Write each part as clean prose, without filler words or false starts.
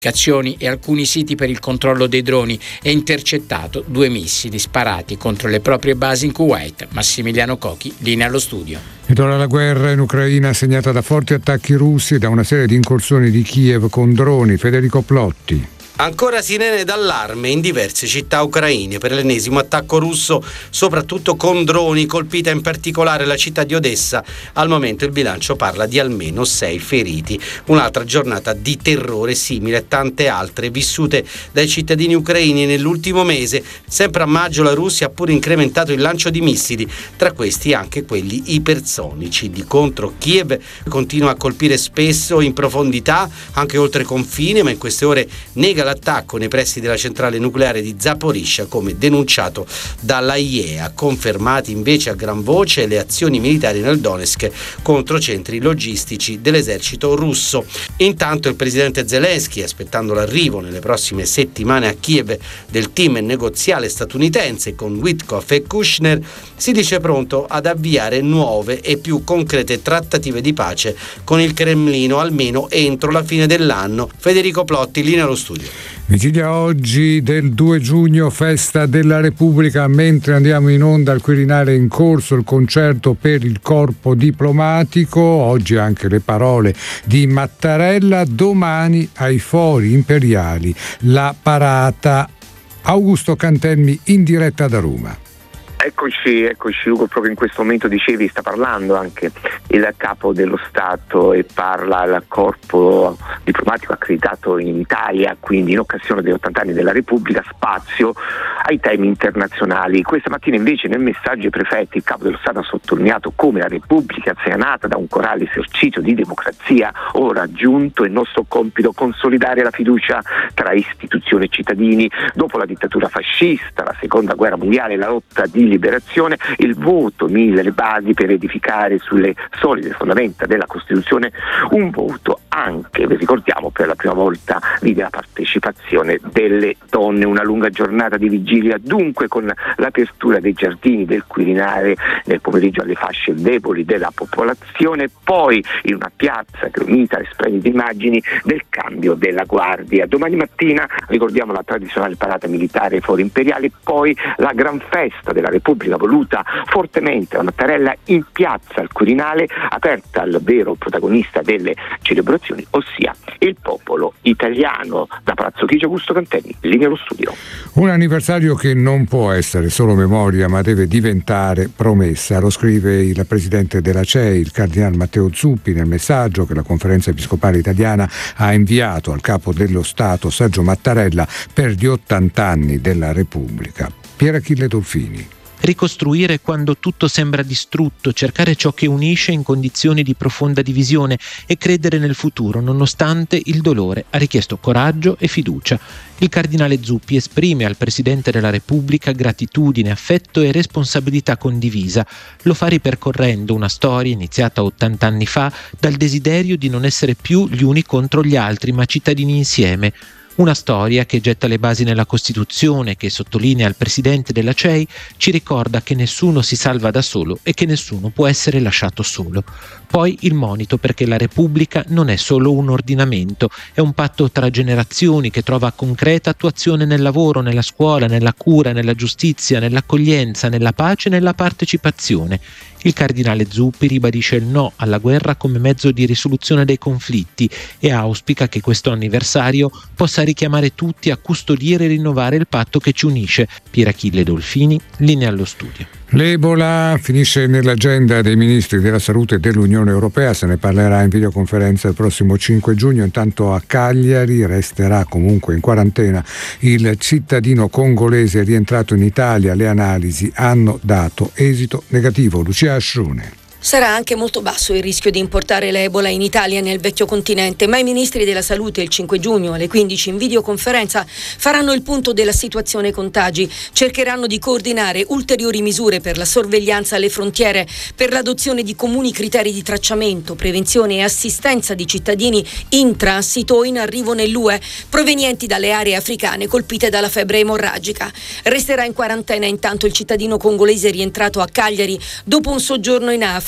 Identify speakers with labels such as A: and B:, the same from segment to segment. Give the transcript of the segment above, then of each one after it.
A: e alcuni siti per il controllo dei droni e intercettato 2 missili sparati contro le proprie basi in Kuwait. Massimiliano Cocchi, linea allo studio.
B: Ed ora la guerra in Ucraina segnata da forti attacchi russi e da una serie di incursioni di Kiev con droni. Federico Plotti.
C: Ancora sirene d'allarme in diverse città ucraine per l'ennesimo attacco russo, soprattutto con droni, colpita in particolare la città di Odessa. Al momento il bilancio parla di almeno 6 feriti. Un'altra giornata di terrore simile a tante altre vissute dai cittadini ucraini nell'ultimo mese. Sempre a maggio la Russia ha pure incrementato il lancio di missili, tra questi anche quelli ipersonici. Di contro Kiev continua a colpire spesso in profondità, anche oltre confine, ma in queste ore nega l'attacco nei pressi della centrale nucleare di Zaporizhzhia, come denunciato dalla IEA. Confermati invece a gran voce le azioni militari nel Donetsk contro centri logistici dell'esercito russo. Intanto il presidente Zelensky, aspettando l'arrivo nelle prossime settimane a Kiev del team negoziale statunitense con Witkoff e Kushner, si dice pronto ad avviare nuove e più concrete trattative di pace con il Cremlino almeno entro la fine dell'anno. Federico Plotti, linea allo studio.
B: Vigilia oggi del 2 giugno, festa della Repubblica. Mentre andiamo in onda al Quirinale, in corso il concerto per il corpo diplomatico. Oggi anche le parole di Mattarella. Domani ai Fori Imperiali la parata. Augusto Cantelmi in diretta da Roma.
D: Eccoci Ugo, proprio in questo momento dicevi sta parlando anche il capo dello Stato e parla al corpo diplomatico accreditato in Italia, quindi in occasione degli 80 anni della Repubblica, spazio ai temi internazionali. Questa mattina invece nel messaggio ai prefetti il capo dello Stato ha sottolineato come la Repubblica sia nata da un corale esercizio di democrazia. Ora è giunto il nostro compito consolidare la fiducia tra istituzioni e cittadini. Dopo la dittatura fascista, la seconda guerra mondiale, la lotta di liberazione, il voto mise le basi per edificare sulle solide fondamenta della Costituzione, un voto anche, vi ricordiamo, per la prima volta vide la partecipazione delle donne. Una lunga giornata di vigilia dunque, con l'apertura dei giardini del Quirinale nel pomeriggio alle fasce deboli della popolazione, poi in una piazza che unita alle splendide immagini del cambio della guardia. Domani mattina ricordiamo la tradizionale parata militare ai Fori Imperiali, poi la gran festa della Repubblica voluta fortemente da Mattarella in piazza al Quirinale, aperta al vero protagonista delle celebrazioni, ossia il popolo italiano. Da Palazzo Chigi, Augusto Cantelmi, linea allo studio.
B: Un anniversario che non può essere solo memoria, ma deve diventare promessa. Lo scrive il presidente della CEI, il cardinale Matteo Zuppi, nel messaggio che la Conferenza Episcopale Italiana ha inviato al capo dello Stato Sergio Mattarella per gli 80 anni della Repubblica. Pier Achille Dolfini.
E: Ricostruire quando tutto sembra distrutto, cercare ciò che unisce in condizioni di profonda divisione e credere nel futuro nonostante il dolore ha richiesto coraggio e fiducia. Il cardinale Zuppi esprime al Presidente della Repubblica gratitudine, affetto e responsabilità condivisa. Lo fa ripercorrendo una storia iniziata 80 anni fa dal desiderio di non essere più gli uni contro gli altri, ma cittadini insieme. Una storia che getta le basi nella Costituzione, che sottolinea al Presidente della CEI, ci ricorda che nessuno si salva da solo e che nessuno può essere lasciato solo. Poi il monito perché la Repubblica non è solo un ordinamento, è un patto tra generazioni che trova concreta attuazione nel lavoro, nella scuola, nella cura, nella giustizia, nell'accoglienza, nella pace e nella partecipazione. Il cardinale Zuppi ribadisce il no alla guerra come mezzo di risoluzione dei conflitti e auspica che questo anniversario possa richiamare tutti a custodire e rinnovare il patto che ci unisce. Pier Achille Dolfini, linea allo studio.
B: L'Ebola finisce nell'agenda dei ministri della salute dell'Unione Europea, se ne parlerà in videoconferenza il prossimo 5 giugno. Intanto a Cagliari resterà comunque in quarantena il cittadino congolese rientrato in Italia. Le analisi hanno dato esito negativo. Lucia Ascione.
F: Sarà anche molto basso il rischio di importare l'Ebola in Italia nel vecchio continente, ma i ministri della salute il 5 giugno alle 15 in videoconferenza faranno il punto della situazione contagi, cercheranno di coordinare ulteriori misure per la sorveglianza alle frontiere, per l'adozione di comuni criteri di tracciamento, prevenzione e assistenza di cittadini in transito o in arrivo nell'UE provenienti dalle aree africane colpite dalla febbre emorragica. Resterà in quarantena intanto il cittadino congolese rientrato a Cagliari dopo un soggiorno in Africa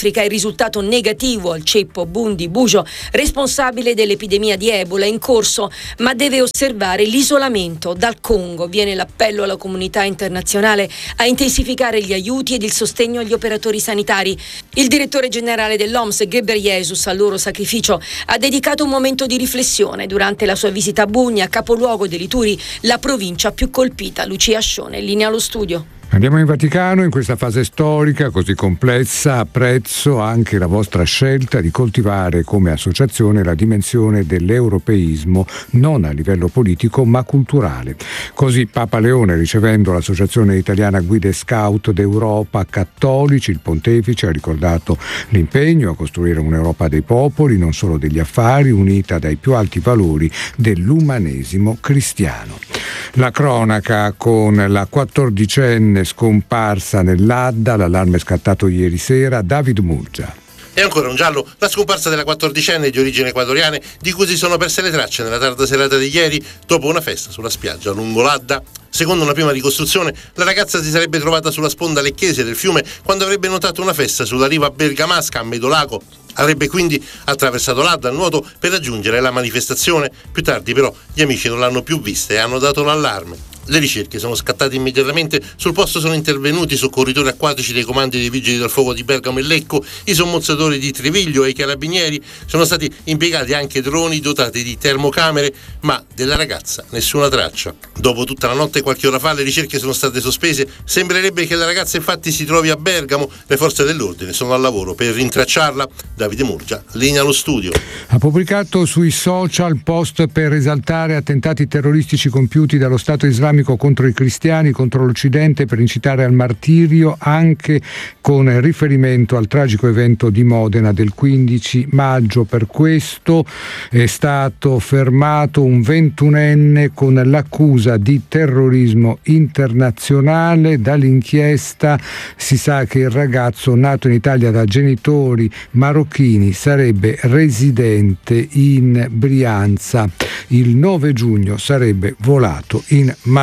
F: Africa è risultato negativo al ceppo Bundi Bujo, responsabile dell'epidemia di Ebola in corso, ma deve osservare l'isolamento. Dal Congo viene l'appello alla comunità internazionale a intensificare gli aiuti ed il sostegno agli operatori sanitari. Il direttore generale dell'OMS, Ghebreyesus, al loro sacrificio, ha dedicato un momento di riflessione durante la sua visita a Bunia, capoluogo dell'Ituri, la provincia più colpita. Lucia Ascione, linea allo studio.
B: Andiamo in Vaticano in questa fase storica così complessa. Apprezzo anche la vostra scelta di coltivare come associazione la dimensione dell'europeismo non a livello politico ma culturale. Così Papa Leone, ricevendo l'Associazione Italiana Guide Scout d'Europa Cattolici, il Pontefice ha ricordato l'impegno a costruire un'Europa dei popoli, non solo degli affari, unita dai più alti valori dell'umanesimo cristiano. La cronaca con la 14enne scomparsa nell'Adda, l'allarme è scattato ieri sera. David Murgia.
G: E ancora un giallo, la scomparsa della 14enne di origine ecuadoriane di cui si sono perse le tracce nella tarda serata di ieri dopo una festa sulla spiaggia lungo l'Adda. Secondo una prima ricostruzione, la ragazza si sarebbe trovata sulla sponda lecchese del fiume quando avrebbe notato una festa sulla riva bergamasca a Medolago. Avrebbe quindi attraversato l'Adda a nuoto per raggiungere la manifestazione. Più tardi però gli amici non l'hanno più vista e hanno dato l'allarme. Le ricerche sono scattate immediatamente, sul posto sono intervenuti i soccorritori acquatici dei comandi dei vigili del fuoco di Bergamo e Lecco, i sommozzatori di Treviglio e i carabinieri. Sono stati impiegati anche droni dotati di termocamere, ma della ragazza nessuna traccia. Dopo tutta la notte e qualche ora fa le ricerche sono state sospese. Sembrerebbe che la ragazza infatti si trovi a Bergamo. Le forze dell'ordine sono al lavoro per rintracciarla. Davide Murgia, linea allo studio.
B: Ha pubblicato sui social post per esaltare attentati terroristici compiuti dallo Stato islamico contro i cristiani, contro l'Occidente, per incitare al martirio, anche con riferimento al tragico evento di Modena del 15 maggio. Per questo è stato fermato un 21enne con l'accusa di terrorismo internazionale. Dall'inchiesta si sa che il ragazzo, nato in Italia da genitori marocchini, sarebbe residente in Brianza. Il 9 giugno sarebbe volato in Marocco.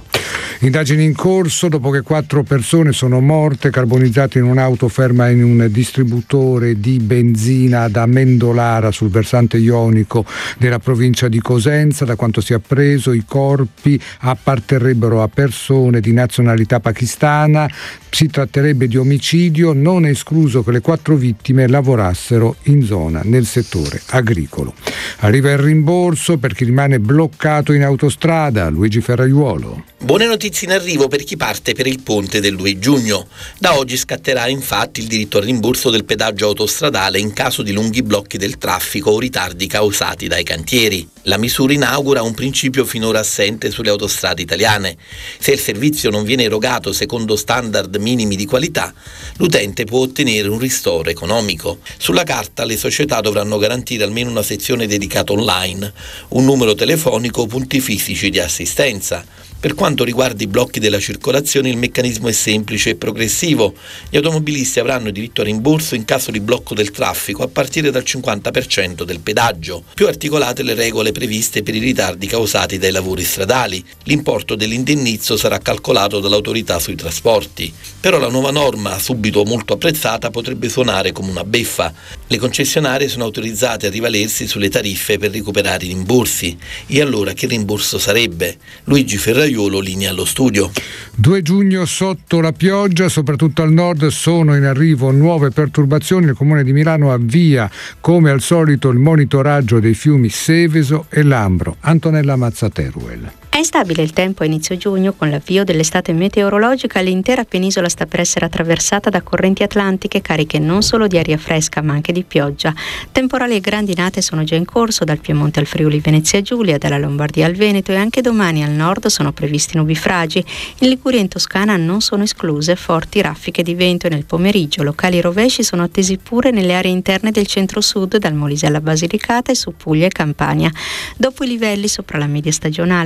B: Indagini in corso dopo che 4 persone sono morte carbonizzate in un'auto ferma in un distributore di benzina ad Amendolara sul versante ionico della provincia di Cosenza. Da quanto si è appreso, i corpi apparterrebbero a persone di nazionalità pakistana. Si tratterebbe di omicidio, non è escluso che le 4 vittime lavorassero in zona nel settore agricolo. Arriva il rimborso per chi rimane bloccato in autostrada. Luigi Ferraiuolo.
H: Buone notizie in arrivo per chi parte per il ponte del 2 giugno. Da oggi scatterà infatti il diritto al rimborso del pedaggio autostradale in caso di lunghi blocchi del traffico o ritardi causati dai cantieri. La misura inaugura un principio finora assente sulle autostrade italiane. Se il servizio non viene erogato secondo standard minimi di qualità, l'utente può ottenere un ristoro economico. Sulla carta le società dovranno garantire almeno una sezione dedicata online, un numero telefonico o punti fisici di assistenza. Per quanto riguarda i blocchi della circolazione, il meccanismo è semplice e progressivo. Gli automobilisti avranno diritto a rimborso in caso di blocco del traffico a partire dal 50% del pedaggio. Più articolate le regole previste per i ritardi causati dai lavori stradali. L'importo dell'indennizzo sarà calcolato dall'autorità sui trasporti. Però la nuova norma, subito molto apprezzata, potrebbe suonare come una beffa. Le concessionarie sono autorizzate a rivalersi sulle tariffe per recuperare i rimborsi. E allora che rimborso sarebbe? Luigi Ferraiuolo, linea allo studio.
B: 2 giugno sotto la pioggia, soprattutto al nord sono in arrivo nuove perturbazioni. Il Comune di Milano avvia come al solito il monitoraggio dei fiumi Seveso e Lambro. Antonella Mazzateruel.
I: È instabile il tempo a inizio giugno. Con l'avvio dell'estate meteorologica l'intera penisola sta per essere attraversata da correnti atlantiche cariche non solo di aria fresca ma anche di pioggia. Temporali e grandinate sono già in corso dal Piemonte al Friuli Venezia Giulia, dalla Lombardia al Veneto, e anche domani al nord sono previsti nubifragi. In Liguria e in Toscana non sono escluse forti raffiche di vento e nel pomeriggio locali rovesci sono attesi pure nelle aree interne del centro-sud, dal Molise alla Basilicata e su Puglia e Campania. Dopo i livelli sopra la media stagionale raggiunti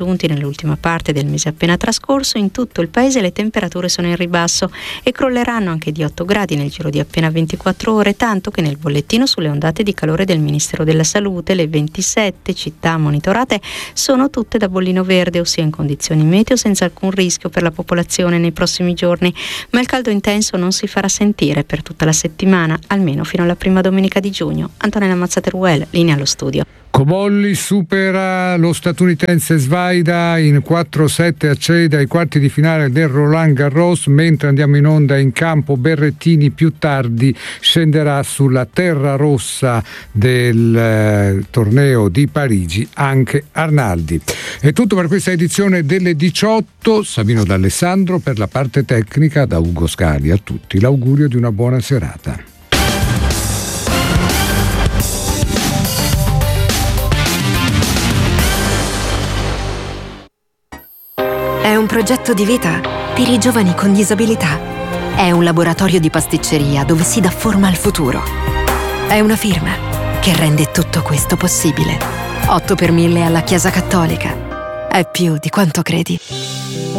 I: raggiunti nell'ultima parte del mese appena trascorso, in tutto il paese le temperature sono in ribasso e crolleranno anche di 8 gradi nel giro di appena 24 ore, tanto che nel bollettino sulle ondate di calore del Ministero della Salute le 27 città monitorate sono tutte da bollino verde, ossia in condizioni meteo senza alcun rischio per la popolazione nei prossimi giorni, ma il caldo intenso non si farà sentire per tutta la settimana, almeno fino alla prima domenica di giugno. Antonella Mazzateruel, linea allo studio.
B: Cobolli supera lo statunitense Svaida in 4-7, accede ai quarti di finale del Roland Garros, mentre andiamo in onda in campo Berrettini più tardi scenderà sulla terra rossa del torneo di Parigi anche Arnaldi. È tutto per questa edizione delle 18. Savino D'Alessandro per la parte tecnica, da Ugo Scali a tutti l'augurio di una buona serata.
J: È un progetto di vita per i giovani con disabilità. È un laboratorio di pasticceria dove si dà forma al futuro. È una firma che rende tutto questo possibile. 8 per 1000 alla Chiesa Cattolica. È più di quanto credi.